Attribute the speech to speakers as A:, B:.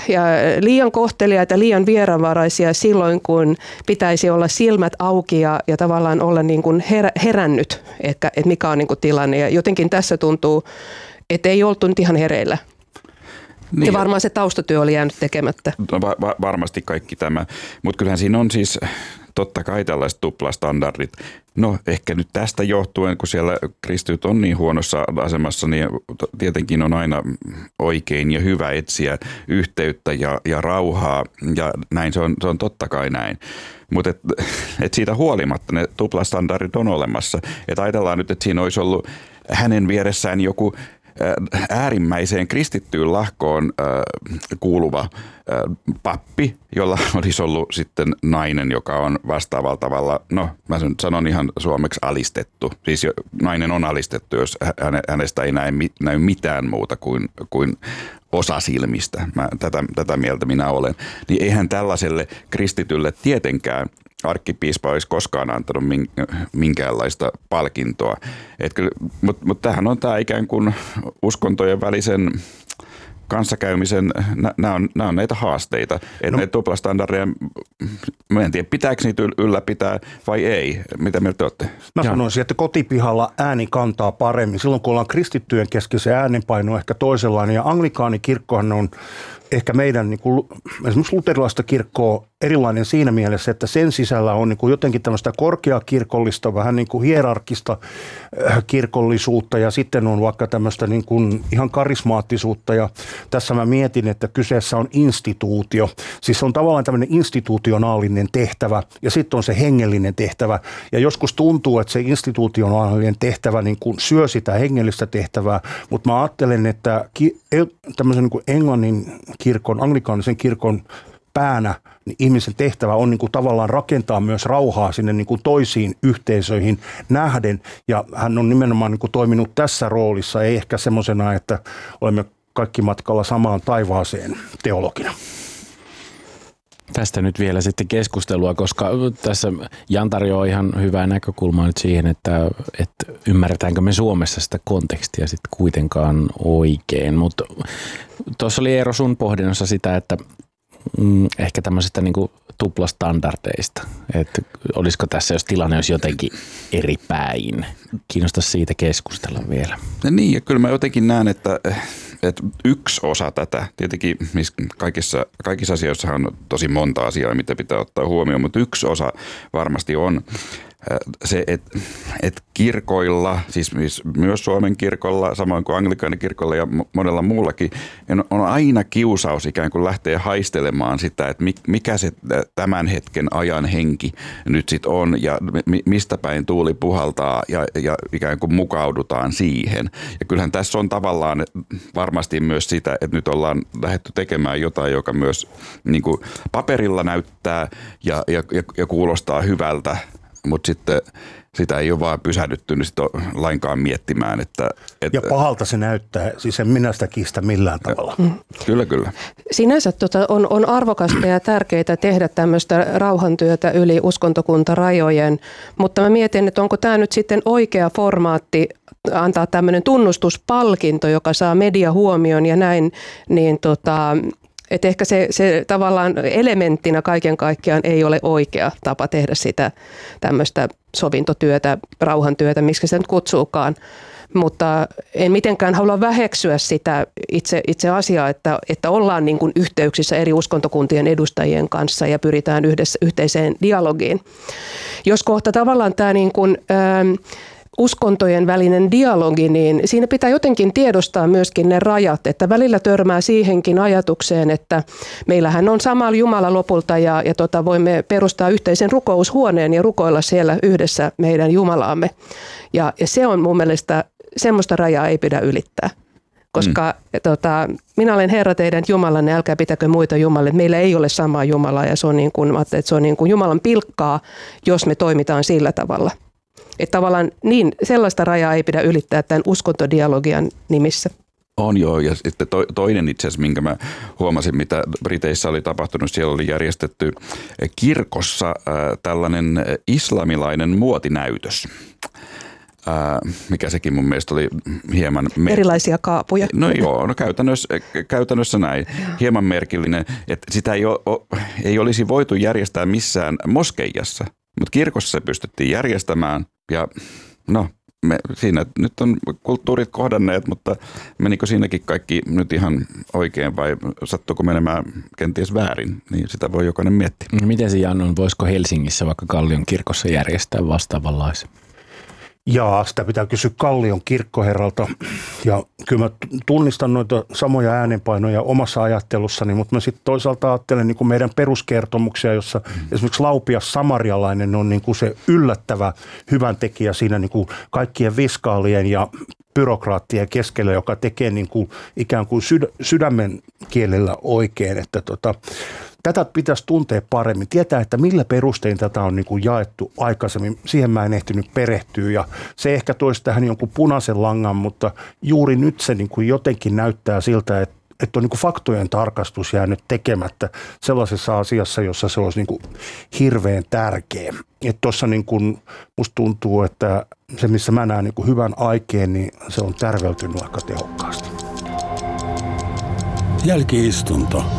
A: ja liian kohteliaita, liian vieraanvaraisia silloin, kun pitäisi olla silmät auki ja tavallaan olla niin kuin herännyt, että mikä on niin kuin tilanne. Ja jotenkin tässä tuntuu, että ei oltu nyt ihan hereillä. Niin. Ja varmaan se taustatyö oli jäänyt tekemättä.
B: No, varmasti kaikki tämä, mutta kyllähän siinä on siis totta kai tällaiset tuplastandardit. No ehkä nyt tästä johtuen, kun siellä kristityt on niin huonossa asemassa, niin tietenkin on aina oikein ja hyvä etsiä yhteyttä ja rauhaa ja näin se on totta kai näin. Mutta et siitä huolimatta ne tuplastandardit on olemassa. Et ajatellaan nyt, että siinä olisi ollut hänen vieressään joku äärimmäiseen kristittyyn lahkoon kuuluva pappi, jolla olisi ollut sitten nainen, joka on vastaavalla tavalla, no mä sanon ihan suomeksi alistettu. Siis nainen on alistettu, jos hänestä ei näy mitään muuta kuin osa silmistä. Tätä mieltä minä olen. Niin eihän tällaiselle kristitylle tietenkään arkkipiispa olisi koskaan antanut minkäänlaista palkintoa. Mutta tämähän on tämä ikään kuin uskontojen välisen kanssakäymisen, nämä on näitä haasteita. Ne tuplastandardeja, mä en tiedä, pitääkö niitä ylläpitää vai ei. Mitä mieltä olette?
C: Mä sanoisin, että kotipihalla ääni kantaa paremmin. Silloin kun ollaan kristittyjen kesken, se äänenpaino on ehkä toisenlainen. Ja anglikaanikirkkohan on ehkä meidän niin kuin, esimerkiksi luterilaista kirkkoa erilainen siinä mielessä, että sen sisällä on niin kuin jotenkin tämmöistä korkeakirkollista, vähän niin kuin hierarkista kirkollisuutta ja sitten on vaikka tämmöistä niin kuin ihan karismaattisuutta ja tässä mä mietin, että kyseessä on instituutio. Siis on tavallaan tämmöinen institutionaalinen tehtävä ja sitten on se hengellinen tehtävä ja joskus tuntuu, että se institutionaalinen tehtävä niin kuin syö sitä hengellistä tehtävää, mutta mä ajattelen, että tämmöisen niin kuin Englannin kirkon, anglikaanisen kirkon päänä, niin ihmisen tehtävä on niin kuin tavallaan rakentaa myös rauhaa sinne niin kuin toisiin yhteisöihin nähden. Ja hän on nimenomaan niin kuin toiminut tässä roolissa, ei ehkä semmoisena, että olemme kaikki matkalla samaan taivaaseen teologina.
D: Tästä nyt vielä sitten keskustelua, koska tässä Jan tarjoaa ihan hyvää näkökulmaa nyt siihen, että ymmärretäänkö me Suomessa sitä kontekstia sitten kuitenkaan oikein. Mutta tuossa oli Eero sun pohdinnassa sitä, että ehkä tämmöisestä niinku tuplastandardeista, että olisiko tässä, jos tilanne olisi jotenkin eri päin. Kiinnostaisi siitä keskustella vielä.
B: Ja niin, ja kyllä mä jotenkin näen, että yksi osa tätä, tietenkin kaikissa asioissa on tosi monta asiaa, mitä pitää ottaa huomioon, mutta yksi osa varmasti on se, että kirkoilla, siis myös Suomen kirkolla, samoin kuin anglikaanikirkolla ja monella muullakin, on aina kiusaus ikään kuin lähteä haistelemaan sitä, että mikä se tämän hetken ajan henki nyt sitten on ja mistä päin tuuli puhaltaa ja ikään kuin mukaudutaan siihen. Ja kyllähän tässä on tavallaan varmasti myös sitä, että nyt ollaan lähdetty tekemään jotain, joka myös niin kuin paperilla näyttää ja kuulostaa hyvältä, mutta sitten sitä ei ole vaan pysähdytty niin lainkaan miettimään.
C: Ja pahalta se näyttää, siis en minä sitä kiistä millään tavalla.
B: Kyllä.
A: Sinänsä on arvokasta ja tärkeää tehdä tämmöistä rauhantyötä yli uskontokuntarajojen, mutta mä mietin, että onko tämä nyt sitten oikea formaatti antaa tämmöinen tunnustuspalkinto, joka saa mediahuomion ja näin, niin että ehkä se tavallaan elementtinä kaiken kaikkiaan ei ole oikea tapa tehdä sitä tämmöistä sovintotyötä, rauhantyötä, miksi se nyt kutsuukaan. Mutta en mitenkään halua väheksyä sitä itse asiaa, että ollaan niin kuin yhteyksissä eri uskontokuntien edustajien kanssa ja pyritään yhteiseen dialogiin. Jos kohta tavallaan tämä niin kuin, uskontojen välinen dialogi, niin siinä pitää jotenkin tiedostaa myöskin ne rajat, että välillä törmää siihenkin ajatukseen, että meillähän on sama Jumala lopulta ja voimme perustaa yhteisen rukoushuoneen ja rukoilla siellä yhdessä meidän Jumalaamme. Ja se on mun mielestä, semmoista rajaa ei pidä ylittää, koska minä olen Herra teidän Jumalanne, älkää pitäkö muita jumalia. Meillä ei ole samaa Jumalaa ja se on niin kuin Jumalan pilkkaa, jos me toimitaan sillä tavalla. Että tavallaan niin sellaista rajaa ei pidä ylittää tämän uskontodialogian nimissä.
B: On joo, ja sitten toinen itse asiassa, minkä mä huomasin, mitä Briteissä oli tapahtunut, siellä oli järjestetty kirkossa tällainen islamilainen muotinäytös. mikä sekin mun mielestä oli hieman...
A: Erilaisia kaapuja.
B: No joo, no käytännössä näin. Hieman merkillinen, että sitä ei olisi voitu järjestää missään moskeijassa, mutta kirkossa se pystyttiin järjestämään ja no... Siinä nyt on kulttuurit kohdanneet, mutta menikö siinäkin kaikki nyt ihan oikein vai sattuuko menemään kenties väärin, niin sitä voi jokainen miettiä.
D: Miten se Jan on, voisiko Helsingissä vaikka Kallion kirkossa järjestää vastaavanlaisen?
C: Jaa, sitä pitää kysyä Kallion kirkkoherralta ja kyllä mä tunnistan noita samoja äänenpainoja omassa ajattelussani, mutta mä sitten toisaalta ajattelen niin kuin meidän peruskertomuksia, jossa esimerkiksi Laupias Samarialainen on niin kuin se yllättävä hyväntekijä siinä niin kuin kaikkien viskaalien ja byrokraattien keskellä, joka tekee niin kuin ikään kuin sydämen kielellä oikein, että tätä pitäisi tuntea paremmin, tietää, että millä perustein tätä on niin kuin jaettu aikaisemmin. Siihen mä en ehtinyt perehtyä ja se ehkä toisi tähän jonkun punaisen langan, mutta juuri nyt se niin kuin jotenkin näyttää siltä, että on niin kuin faktojen tarkastus jäänyt tekemättä sellaisessa asiassa, jossa se olisi niin kuin hirveän tärkeä. Että tuossa niin kuin musta tuntuu, että se missä mä näen niin kuin hyvän aikeen, niin se on tärveltynyt aika tehokkaasti.
E: Jälki-istunto.